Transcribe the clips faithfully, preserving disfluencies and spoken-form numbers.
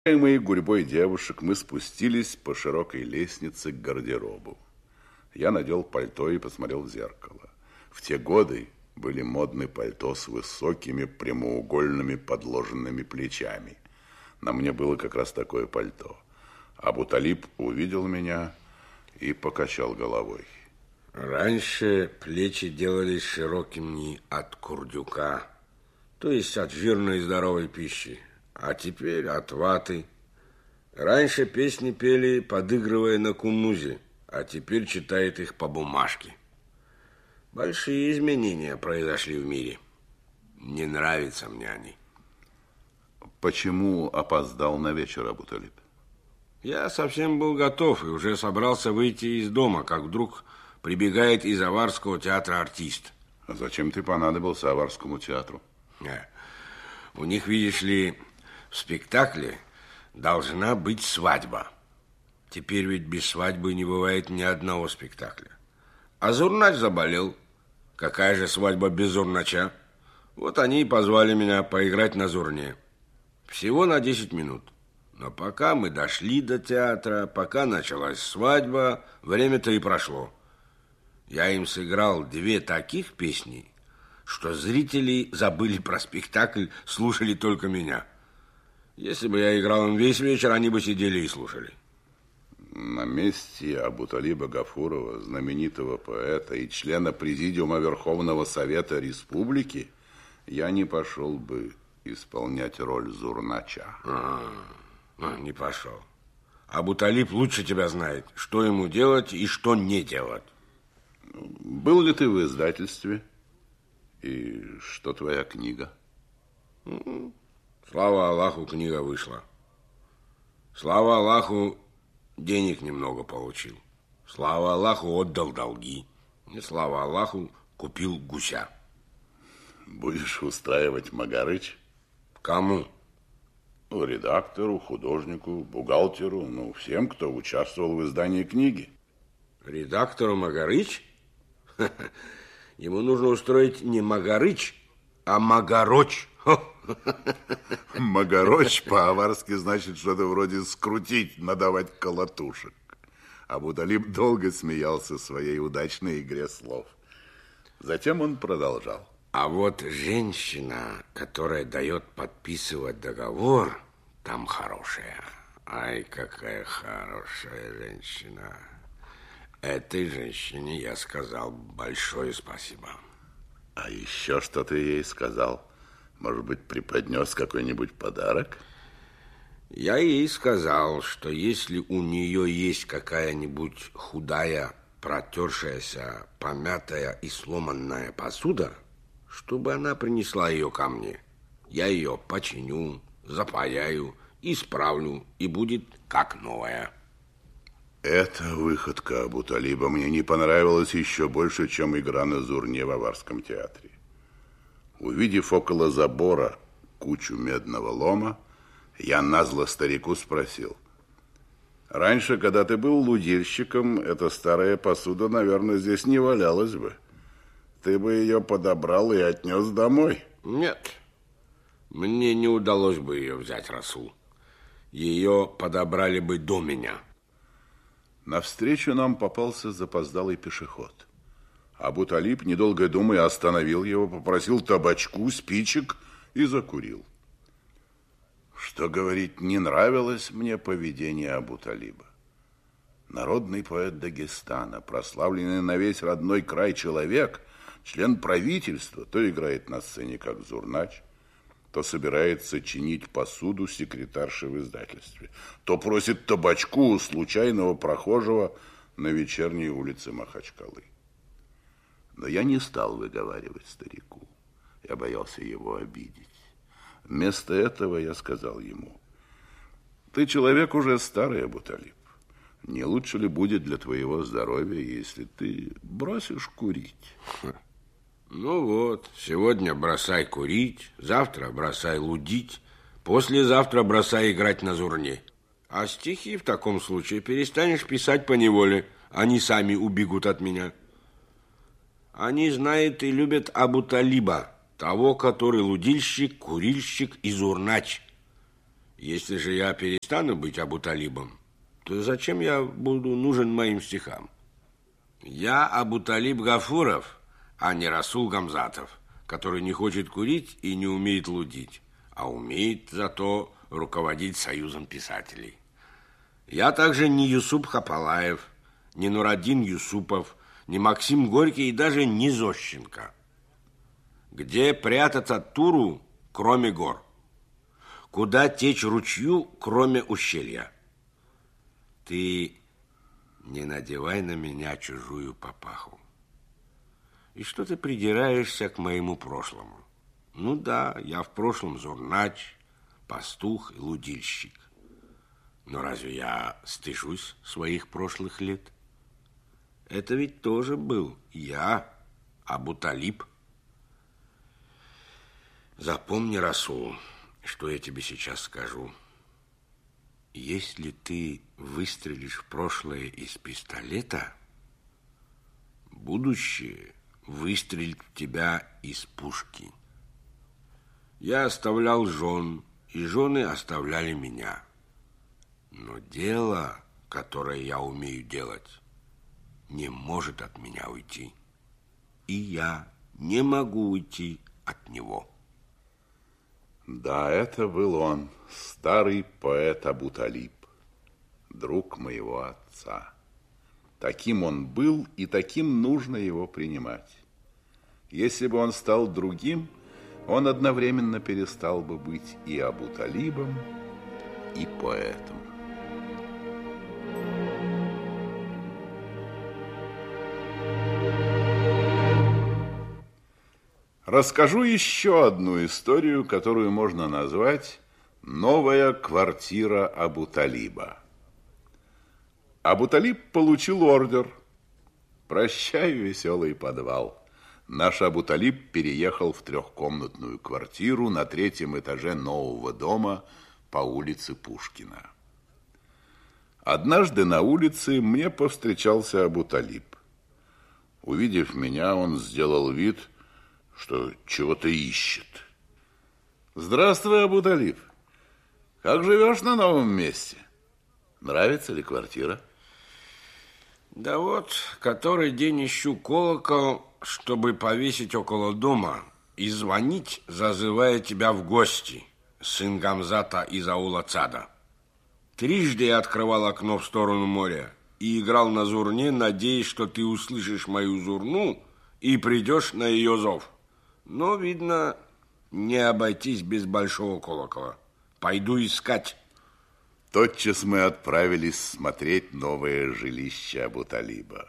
Моей гурьбой девушек мы спустились по широкой лестнице к гардеробу. Я надел пальто и посмотрел в зеркало. В те годы были модны пальто с высокими прямоугольными подложенными плечами. На мне было как раз такое пальто. Абу-Талиб увидел меня и покачал головой. Раньше плечи делались широкими от курдюка, то есть от жирной и здоровой пищи, а теперь от ваты. Раньше песни пели, подыгрывая на кумузе, а теперь читает их по бумажке. Большие изменения произошли в мире. Не нравятся мне они. Почему опоздал на вечер, Абу-Талиб? Я совсем был готов и уже собрался выйти из дома, как вдруг прибегает из Аварского театра артист. А зачем ты понадобился Аварскому театру? У них, видишь ли, в спектакле должна быть свадьба. Теперь ведь без свадьбы не бывает ни одного спектакля. А Зурнач заболел. Какая же свадьба без Зурнача? Вот они и позвали меня поиграть на Зурне. Всего на десять минут. Но пока мы дошли до театра, пока началась свадьба, время-то и прошло. Я им сыграл две таких песни, что зрители забыли про спектакль, слушали только меня. Если бы я играл им весь вечер, они бы сидели и слушали. На месте Абу-Талиба Гафурова, знаменитого поэта и члена Президиума Верховного Совета Республики, я не пошел бы исполнять роль Зурнача. А, а, не пошел. Абу-Талиб лучше тебя знает, что ему делать и что не делать. Был ли ты в издательстве? И что твоя книга? Слава Аллаху, книга вышла. Слава Аллаху, денег немного получил. Слава Аллаху, отдал долги. И слава Аллаху, купил гуся. Будешь устраивать Магарыч? Кому? Ну, редактору, художнику, бухгалтеру, ну, всем, кто участвовал в издании книги. Редактору Магарыч? Ему нужно устроить не Магарыч, а Магароч. Магароч по-аварски значит что-то вроде скрутить, надавать колотушек. Абу-Талиб долго смеялся своей удачной игре слов. Затем он продолжал. А вот женщина, которая дает подписывать договор, там хорошая. Ай, какая хорошая женщина. Этой женщине я сказал большое спасибо. А еще что ты ей сказал? Может быть, преподнес какой-нибудь подарок? Я ей сказал, что если у нее есть какая-нибудь худая, протершаяся, помятая и сломанная посуда, чтобы она принесла ее ко мне. Я ее починю, запаяю, исправлю, и будет как новая. Эта выходка Абу-Талиба мне не понравилась еще больше, чем игра на Зурне в Аварском театре. Увидев около забора кучу медного лома, я назло старику спросил. Раньше, когда ты был лудильщиком, эта старая посуда, наверное, здесь не валялась бы. Ты бы ее подобрал и отнес домой. Нет, мне не удалось бы ее взять, Расул. Ее подобрали бы до меня. Навстречу нам попался запоздалый пешеход. Абу-Талиб, недолго думая, остановил его, попросил табачку, спичек и закурил. Что говорить, не нравилось мне поведение Абу-Талиба. Народный поэт Дагестана, прославленный на весь родной край человек, член правительства, то играет на сцене как Зурнач, то собирается чинить посуду секретарши в издательстве, то просит табачку у случайного прохожего на вечерней улице Махачкалы. Но я не стал выговаривать старику. Я боялся его обидеть. Вместо этого я сказал ему: ты человек уже старый, Абу-Талиб. Не лучше ли будет для твоего здоровья, если ты бросишь курить? Ну вот, сегодня бросай курить, завтра бросай лудить, послезавтра бросай играть на Зурне. А стихи в таком случае перестанешь писать поневоле, они сами убегут от меня. Они знают и любят Абу-Талиба, того, который лудильщик, курильщик и Зурнач. Если же я перестану быть Абуталибом, то зачем я буду нужен моим стихам? Я Абуталиб Гафуров, а не Расул Гамзатов, который не хочет курить и не умеет лудить, а умеет зато руководить союзом писателей. Я также не Юсуп Хапалаев, не Нураддин Юсупов, не Максим Горький и даже не Зощенко. Где прятаться Туру, кроме гор? Куда течь ручью, кроме ущелья? Ты не надевай на меня чужую папаху. И что ты придираешься к моему прошлому? Ну да, я в прошлом зурнач, пастух и лудильщик. Но разве я стыжусь своих прошлых лет? Это ведь тоже был я, Абуталиб. Запомни, Расул, что я тебе сейчас скажу. Если ты выстрелишь в прошлое из пистолета, будущее выстрелит в тебя из пушки. Я оставлял жен, и жены оставляли меня. Но дело, которое я умею делать, не может от меня уйти. И я не могу уйти от него. Да, это был он, старый поэт Абуталиб, друг моего отца. Таким он был, и таким нужно его принимать. Если бы он стал другим, он одновременно перестал бы быть и Абуталибом, и поэтом. Расскажу еще одну историю, которую можно назвать «Новая квартира Абуталиба». Абуталиб получил ордер. Прощай, веселый подвал. Наш Абуталиб переехал в трехкомнатную квартиру на третьем этаже нового дома по улице Пушкина. Однажды на улице мне повстречался Абуталиб. Увидев меня, он сделал вид, что чего-то ищет. Здравствуй, Абуталиб. Как живешь на новом месте? Нравится ли квартира? Да вот, который день ищу колокол, чтобы повесить около дома и звонить, зазывая тебя в гости, сын Гамзата из аула Цада. Трижды я открывал окно в сторону моря и играл на зурне, надеясь, что ты услышишь мою зурну и придешь на ее зов. Но, видно, не обойтись без большого колокола. Пойду искать. Тотчас мы отправились смотреть новое жилище Абуталиба.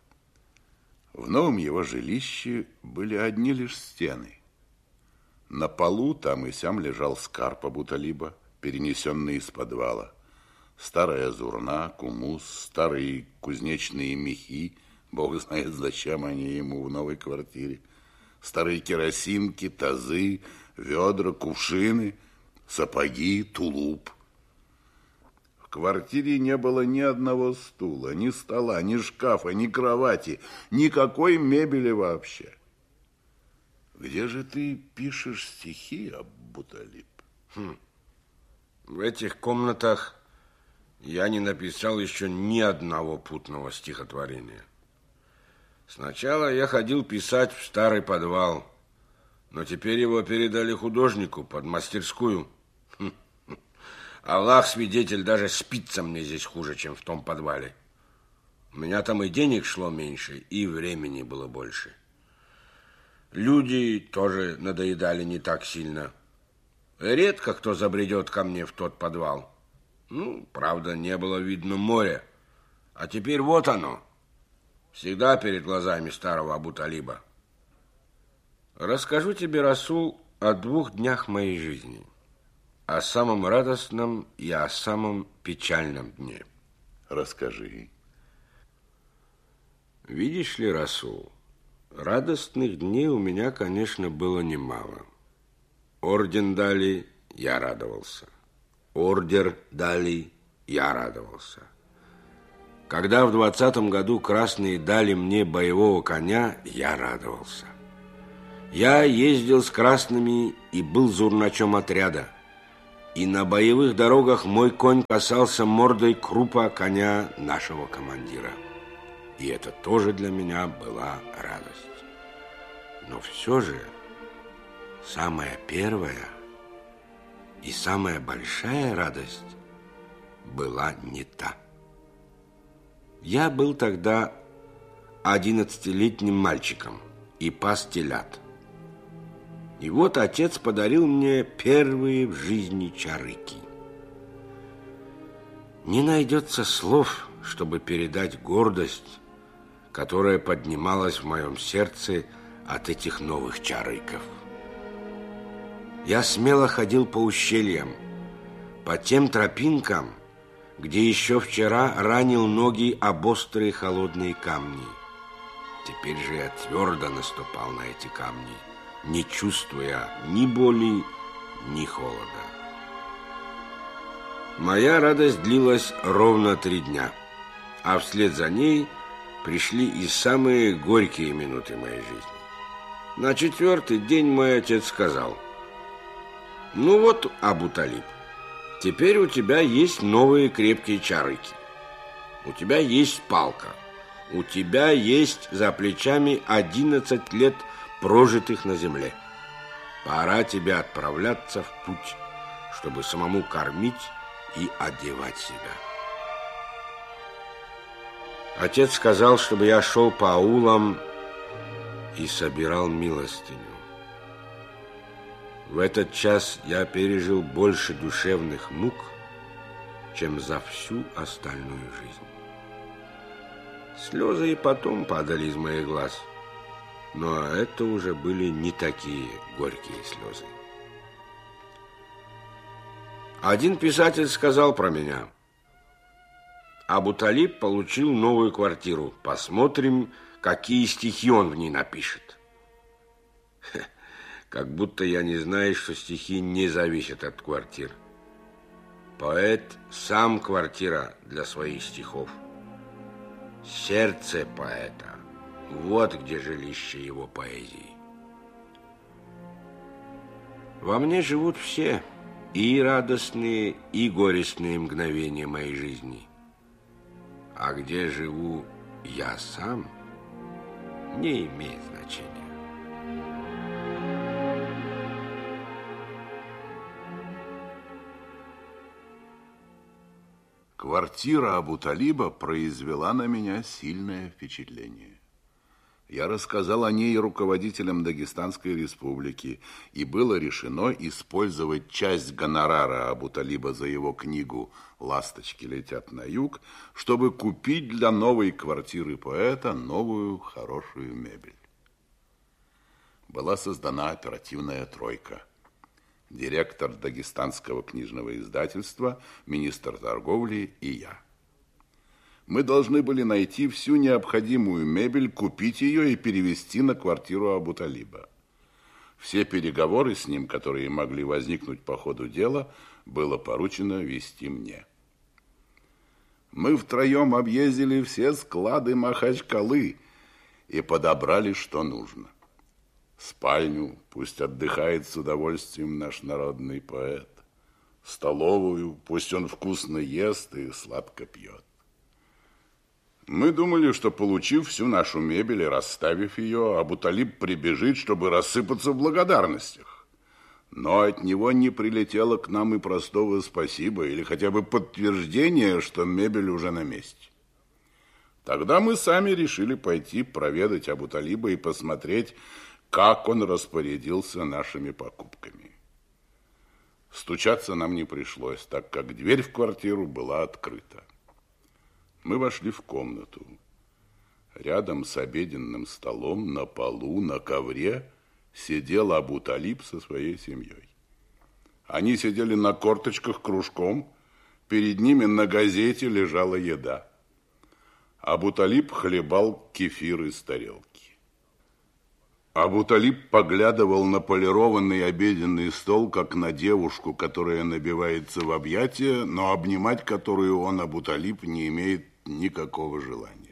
В новом его жилище были одни лишь стены. На полу там и сям лежал скарб Абуталиба, перенесенный из подвала. Старая зурна, кумус, старые кузнечные мехи, бог знает, зачем они ему в новой квартире. Старые керосинки, тазы, ведра, кувшины, сапоги, тулуп. В квартире не было ни одного стула, ни стола, ни шкафа, ни кровати, никакой мебели вообще. Где же ты пишешь стихи, Абуталиб? Хм. В этих комнатах я не написал еще ни одного путного стихотворения. Сначала я ходил писать в старый подвал, но теперь его передали художнику под мастерскую. Аллах свидетель, даже спится мне здесь хуже, чем в том подвале. У меня там и денег шло меньше, и времени было больше. Люди тоже надоедали не так сильно. Редко кто забредет ко мне в тот подвал. Ну, правда, не было видно моря. А теперь вот оно. Всегда перед глазами старого Абуталиба. Расскажу тебе, Расул, о двух днях моей жизни. О самом радостном и о самом печальном дне. Расскажи. Видишь ли, Расул, радостных дней у меня, конечно, было немало. Орден дали, я радовался. Ордер дали, я радовался. Когда в двадцатом году красные дали мне боевого коня, я радовался. Я ездил с красными и был зурначом отряда. И на боевых дорогах мой конь касался мордой крупа коня нашего командира. И это тоже для меня была радость. Но все же самая первая и самая большая радость была не та. Я был тогда одиннадцатилетним мальчиком и пас телят. И вот отец подарил мне первые в жизни чарыки. Не найдется слов, чтобы передать гордость, которая поднималась в моем сердце от этих новых чарыков. Я смело ходил по ущельям, по тем тропинкам, где еще вчера ранил ноги об острые холодные камни. Теперь же я твердо наступал на эти камни, не чувствуя ни боли, ни холода. Моя радость длилась ровно три дня, а вслед за ней пришли и самые горькие минуты моей жизни. На четвертый день мой отец сказал: «Ну вот, Абу-Талиб, теперь у тебя есть новые крепкие чарыки, у тебя есть палка, у тебя есть за плечами одиннадцать лет, прожитых на земле. Пора тебе отправляться в путь, чтобы самому кормить и одевать себя». Отец сказал, чтобы я шел по аулам и собирал милостыню. В этот час я пережил больше душевных мук, чем за всю остальную жизнь. Слезы и потом падали из моих глаз, но это уже были не такие горькие слезы. Один писатель сказал про меня: Абу-Талиб получил новую квартиру. Посмотрим, какие стихи он в ней напишет. Хе, как будто я не знаю, что стихи не зависят от квартир. Поэт сам квартира для своих стихов. Сердце поэта — вот где жилище его поэзии. Во мне живут все, и радостные, и горестные мгновения моей жизни. А где живу я сам, не имеет значения. Квартира Абу-Талиба произвела на меня сильное впечатление. Я рассказал о ней руководителям Дагестанской республики, и было решено использовать часть гонорара Абу-Талиба за его книгу «Ласточки летят на юг», чтобы купить для новой квартиры поэта новую хорошую мебель. Была создана оперативная тройка. Директор Дагестанского книжного издательства, министр торговли и я. Мы должны были найти всю необходимую мебель, купить ее и перевезти на квартиру Абу-Талиба. Все переговоры с ним, которые могли возникнуть по ходу дела, было поручено вести мне. Мы втроем объездили все склады Махачкалы и подобрали, что нужно. Спальню, пусть отдыхает с удовольствием наш народный поэт. Столовую, пусть он вкусно ест и сладко пьет. Мы думали, что, получив всю нашу мебель и расставив ее, Абу-Талиб прибежит, чтобы рассыпаться в благодарностях. Но от него не прилетело к нам и простого спасибо или хотя бы подтверждение, что мебель уже на месте. Тогда мы сами решили пойти проведать Абу-Талиба и посмотреть, как он распорядился нашими покупками. Стучаться нам не пришлось, так как дверь в квартиру была открыта. Мы вошли в комнату. Рядом с обеденным столом на полу, на ковре, сидел Абу-Талиб со своей семьей. Они сидели на корточках кружком, перед ними на газете лежала еда. Абу-Талиб хлебал кефир из тарелки. Абу-Талиб поглядывал на полированный обеденный стол, как на девушку, которая набивается в объятия, но обнимать которую он, Абу-Талиб, не имеет никакого желания.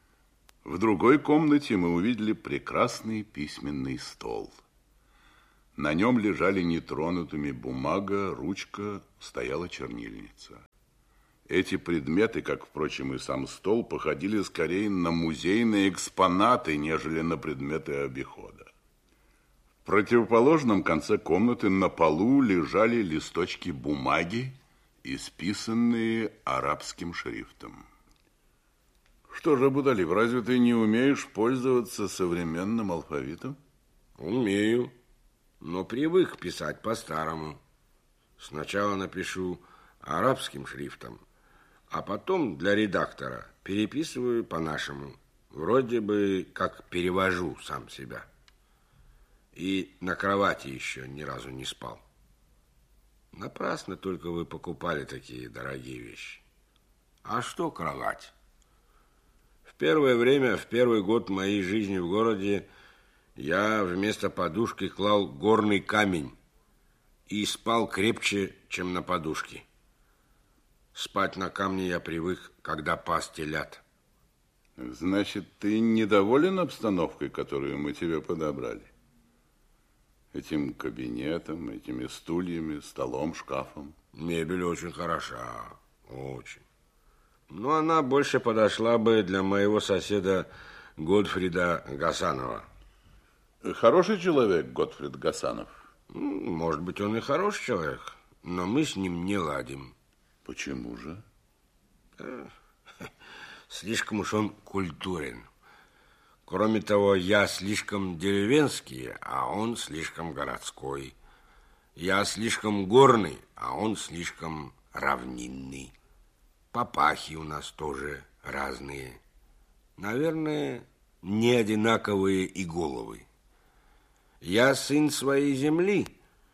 В другой комнате мы увидели прекрасный письменный стол. На нем лежали нетронутыми бумага, ручка, стояла чернильница. Эти предметы, как, впрочем, и сам стол, походили скорее на музейные экспонаты, нежели на предметы обихода. В противоположном конце комнаты на полу лежали листочки бумаги, исписанные арабским шрифтом. Что же, Абуталиб, разве ты не умеешь пользоваться современным алфавитом? Умею, но привык писать по-старому. Сначала напишу арабским шрифтом, а потом для редактора переписываю по-нашему. Вроде бы как перевожу сам себя. И на кровати еще ни разу не спал. Напрасно только вы покупали такие дорогие вещи. А что кровать? В первое время, в первый год моей жизни в городе, я вместо подушки клал горный камень и спал крепче, чем на подушке. Спать на камне я привык, когда пас телят. Значит, ты недоволен обстановкой, которую мы тебе подобрали? Этим кабинетом, этими стульями, столом, шкафом? Мебель очень хороша, очень. Но она больше подошла бы для моего соседа Готфрида Гасанова. Хороший человек Готфрид Гасанов? Может быть, он и хороший человек, но мы с ним не ладим. Почему же? Слишком уж он культурен. Кроме того, я слишком деревенский, а он слишком городской. Я слишком горный, а он слишком равнинный. Папахи у нас тоже разные. Наверное, не одинаковые и головы. Я сын своей земли,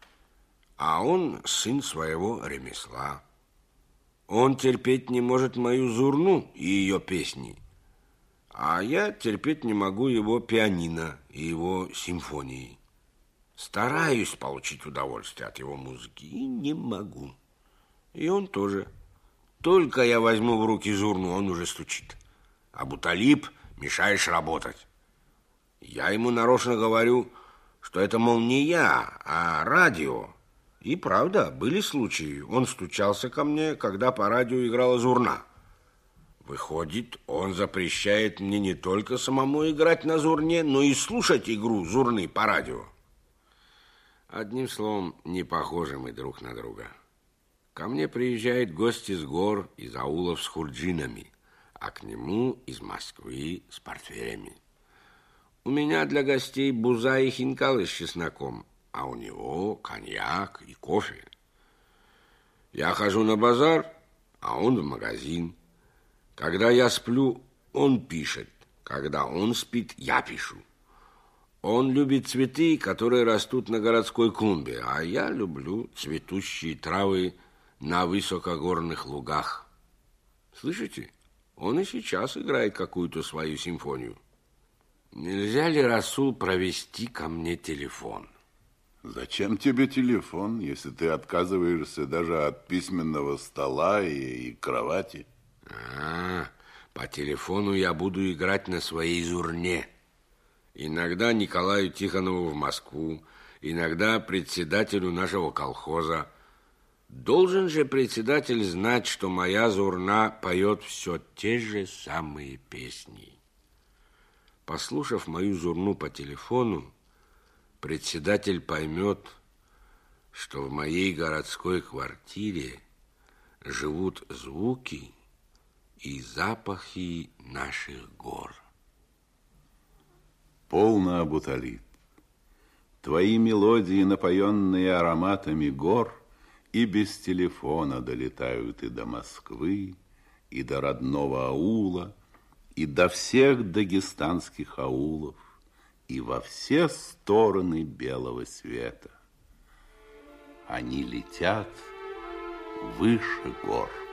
а он сын своего ремесла. Он терпеть не может мою зурну и ее песни, а я терпеть не могу его пианино и его симфонии. Стараюсь получить удовольствие от его музыки и не могу. И он тоже. Только я возьму в руки зурну, он уже стучит. Абуталиб, мешаешь работать. Я ему нарочно говорю, что это, мол, не я, а радио. И правда, были случаи. Он стучался ко мне, когда по радио играла зурна. Выходит, он запрещает мне не только самому играть на зурне, но и слушать игру зурны по радио. Одним словом, не похожи мы друг на друга. Ко мне приезжают гости с гор, из аулов с хурджинами, а к нему из Москвы с портфелями. У меня для гостей буза и хинкалы с чесноком, а у него коньяк и кофе. Я хожу на базар, а он в магазин. Когда я сплю, он пишет. Когда он спит, я пишу. Он любит цветы, которые растут на городской клумбе, а я люблю цветущие травы на высокогорных лугах. Слышите? Он и сейчас играет какую-то свою симфонию. Нельзя ли, Расул, провести ко мне телефон? Зачем тебе телефон, если ты отказываешься даже от письменного стола и, и кровати? А, по телефону я буду играть на своей зурне. Иногда Николаю Тихонову в Москву, иногда председателю нашего колхоза. Должен же председатель знать, что моя зурна поет все те же самые песни. Послушав мою зурну по телефону, председатель поймет, что в моей городской квартире живут звуки и запахи наших гор. Полно, Абуталиб. Твои мелодии, напоенные ароматами гор, и без телефона долетают и до Москвы, и до родного аула, и до всех дагестанских аулов, и во все стороны белого света. Они летят выше гор.